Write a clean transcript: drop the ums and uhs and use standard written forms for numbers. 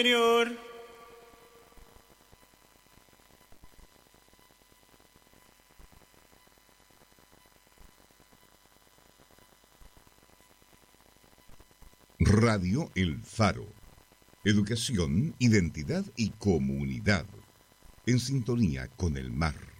Radio El Faro. Educación, identidad y comunidad. En sintonía con el mar.